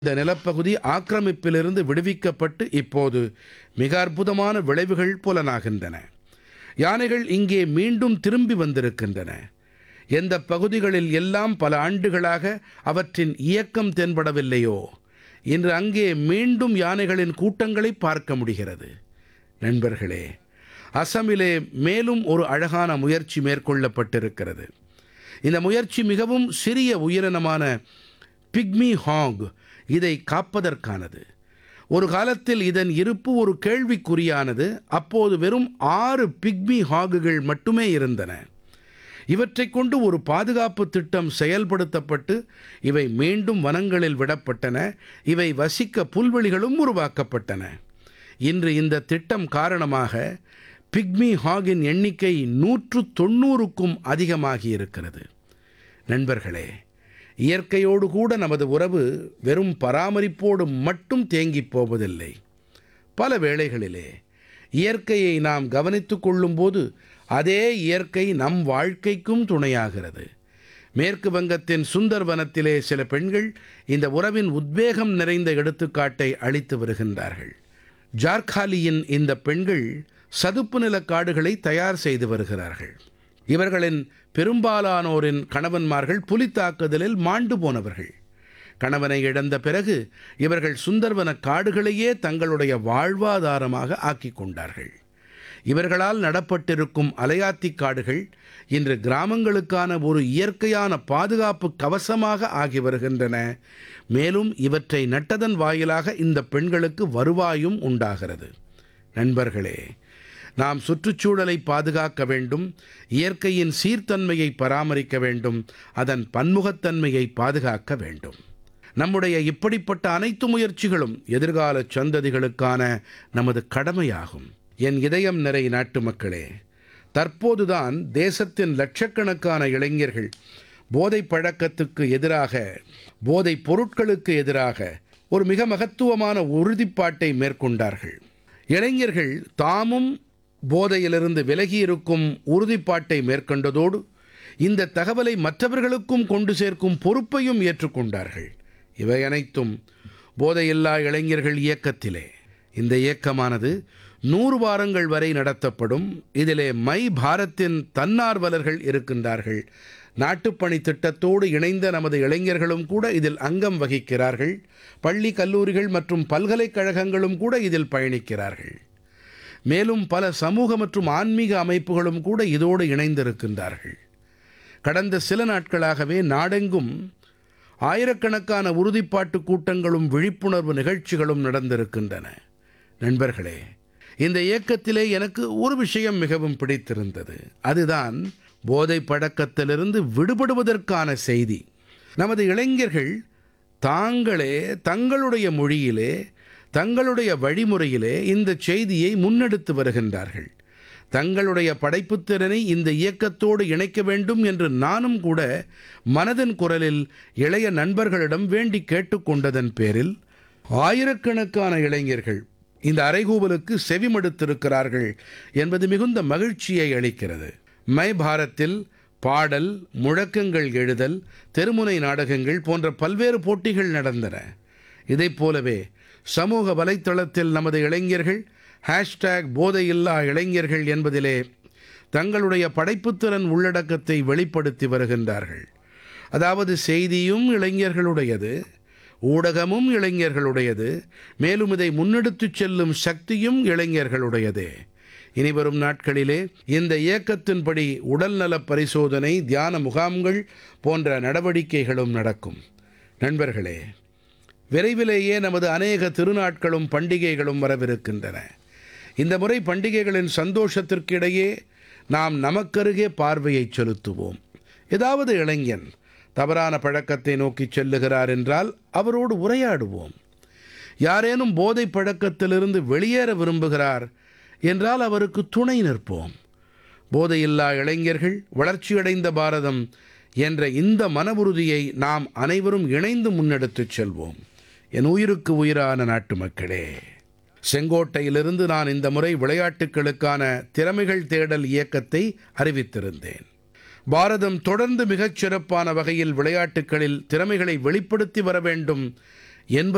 இந்த நிலப்பகுதி ஆக்கிரமிப்பிலிருந்து விடுவிக்கப்பட்டு இப்போது மிக அற்புதமான விளைவுகள் புலனாகின்றன. யானைகள் இங்கே மீண்டும் திரும்பி வந்திருக்கின்றன. எந்தப் பகுதிகளில் எல்லாம் பல ஆண்டுகளாக அவற்றின் இயக்கம் தென்படவில்லையோ, இன்று அங்கே மீண்டும் யானைகளின் கூட்டங்களை பார்க்க முடிகிறது. நண்பர்களே, அசமிலே மேலும் ஒரு அழகான முயற்சி மேற்கொள்ளப்பட்டிருக்கிறது. இந்த முயற்சி மிகவும் சிறிய உயிரினமான பிக்மி ஹாக் இதை காப்பதற்கானது. ஒரு காலத்தில் இதன் இருப்பு ஒரு கேள்விக்குறியானது. அப்போது வெறும் 6 பிக்மி ஹாகுகள் மட்டுமே இருந்தன. இவற்றைக் கொண்டு ஒரு பாதுகாப்பு திட்டம் செயல்படுத்தப்பட்டு இவை மீண்டும் வனங்களில் விடப்பட்டன. இவை வசிக்க புல்வெளிகளும் உருவாக்கப்பட்டன. இன்று இந்த திட்டம் காரணமாக பிக்மி ஹாகின் எண்ணிக்கை 190க்கும் அதிகமாகி இருக்கிறது. நண்பர்களே, இயற்கையோடு கூட நமது உறவு வெறும் பராமரிப்போடு மட்டும் தேங்கிப் போவதில்லை. பல வேளைகளிலே இயற்கையை நாம் கவனித்துக் கொள்ளும்போது அதே இயற்கை நம் வாழ்க்கைக்கும் துணையாகிறது. மேற்கு வங்கத்தின் சுந்தர்வனத்திலே சில பெண்கள் இந்த உறவின் உத்வேகம் நிறைந்த எடுத்துக்காட்டை அளித்து வருகின்றார்கள். ஜார்காலியின் இந்த பெண்கள் சதுப்பு நிலக் காடுகளை தயார் செய்து வருகிறார்கள். இவர்களின் பெரும்பாலானோரின் கணவன்மார்கள் புலித்தாக்குதலில் மாண்டு போனவர்கள். கணவனை இழந்த பிறகு இவர்கள் சுந்தர்வன காடுகளையே தங்களுடைய வாழ்வாதாரமாக ஆக்கிக் கொண்டார்கள். இவர்களால் நடப்பட்டிருக்கும் அலையாத்தி காடுகள் இன்று கிராமங்களுக்கான ஒரு இயற்கையான பாதுகாப்பு கவசமாக ஆகி வருகின்றன. மேலும் இவற்றை நட்டதன் வாயிலாக இந்த பெண்களுக்கு வருவாயும் உண்டாகிறது. நண்பர்களே, நாம் சுற்றுச்சூழலை பாதுகாக்க வேண்டும், இயற்கையின் சீர்தன்மையை பராமரிக்க வேண்டும், அதன் பன்முகத்தன்மையை பாதுகாக்க வேண்டும். நம்முடைய இப்படிப்பட்ட அனைத்து முயற்சிகளும் எதிர்கால சந்ததிகளுக்கான நமது கடமையாகும். என் இதயம் நிறை நாட்டுமக்களே, தற்போதுதான் தேசத்தின் லட்சக்கணக்கான இளைஞர்கள் போதைப் பழக்கத்துக்கு எதிராக, போதைப் பொருட்களுக்கு எதிராக ஒரு மிக மகத்துவமான உறுதிப்பாட்டை மேற்கொண்டார்கள். இளைஞர்கள் தாமும் போதையிலிருந்து விலகி இருக்கும் உறுதிப்பாட்டை மேற்கொண்டதோடு இந்த தகவலை மற்றவர்களுக்கும் கொண்டு சேர்க்கும் பொறுப்பையும் ஏற்றுக்கொண்டார்கள். இவை அனைத்தும் போதையில்லா இளைஞர்கள் இயக்கத்திலே. இந்த இயக்கமானது 100 வாரங்கள் வரை நடத்தப்படும். இதிலே மை பாரத்தின் தன்னார்வலர்கள் இருக்கின்றார்கள். நாட்டுப்பணி திட்டத்தோடு இணைந்த நமது இளைஞர்களும் கூட இதில் அங்கம் வகிக்கிறார்கள். பள்ளி, கல்லூரிகள் மற்றும் பல்கலைக்கழகங்களும் கூட இதில் பயணிக்கிறார்கள். மேலும் பல சமூக மற்றும் ஆன்மீக அமைப்புகளும் கூட இதோடு இணைந்திருக்கின்றார்கள். கடந்த சில நாட்களாகவே நாடெங்கும் ஆயிரக்கணக்கான உறுதிப்பாட்டு கூட்டங்களும் விழிப்புணர்வு நிகழ்ச்சிகளும் நடந்திருக்கின்றன. நண்பர்களே, இந்த இயக்கத்திலே எனக்கு ஒரு விஷயம் மிகவும் பிடித்திருந்தது. அதுதான் போதை பழக்கத்திலிருந்து விடுபடுவதற்கான செய்தி. நமது இளைஞர்கள் தாங்களே தங்களுடைய மொழியிலே, தங்களுடைய வழிமுறையிலே இந்த செய்தியை முன்னெடுத்து வருகின்றார்கள். தங்களுடைய படைப்புத் திறனை இந்த இயக்கத்தோடு இணைக்க வேண்டும் என்று நானும் கூட மனதின் குரலில் இளைய நண்பர்களிடம் வேண்டி கேட்டுக்கொண்டதன் பேரில் ஆயிரக்கணக்கான இளைஞர்கள் இந்த அறைகூவலுக்கு செவிமடுத்திருக்கிறார்கள் என்பது மிகுந்த மகிழ்ச்சியை அளிக்கிறது. மை பாரத்தில் பாடல், முழக்கங்கள் எழுதல், தெருமுனை நாடகங்கள் போன்ற பல்வேறு போட்டிகள் நடந்தன. இதைப் போலவே சமூக வலைத்தளத்தில் நமது இளைஞர்கள் போதையில்லா இளைஞர்கள் என்பதிலே தங்களுடைய படைப்புத்திறன் உள்ளடக்கத்தை வெளிப்படுத்தி வருகின்றார்கள். அதாவது செய்தியும் இளைஞர்களுடையது, ஊடகமும் இளைஞர்களுடையது, மேலும் இதை முன்னெடுத்துச் செல்லும் சக்தியும் இளைஞர்களுடையதே. இனிவரும் நாட்களிலே இந்த இயக்கத்தின்படி உடல்நலப் பரிசோதனை, தியான முகாம்கள் போன்ற நடவடிக்கைகளும் நடக்கும். நண்பர்களே, விரைவிலேயே நமது அநேக திருநாட்களும் பண்டிகைகளும் வரவிருக்கின்றன. இந்த முறை பண்டிகைகளின் சந்தோஷத்திற்கிடையே நாம் நமக்கருகே பார்வையை செலுத்துவோம். ஏதாவது இளைஞன் தவறான பழக்கத்தை நோக்கி செல்லுகிறார் என்றால் அவரோடு உரையாடுவோம். யாரேனும் போதை பழக்கத்திலிருந்து வெளியேற விரும்புகிறார் என்றால் அவருக்கு துணை நிற்போம். போதையில்லா இளைஞர்கள், வளர்ச்சியடைந்த பாரதம் என்ற இந்த மனவுறுதியை நாம் அனைவரும் இணைந்து முன்னெடுத்துச் செல்வோம். என் உயிருக்கு உயிரான நாட்டு மக்களே, செங்கோட்டையிலிருந்து நான் இந்த முறை விளையாட்டுகளுக்கான திறமைகள் தேடல் இயக்கத்தை அறிவித்திருந்தேன். பாரதம் தொடர்ந்து மிகச் சிறப்பான வகையில் விளையாட்டுகளில் திறமைகளை வெளிப்படுத்தி வர வேண்டும் என்பது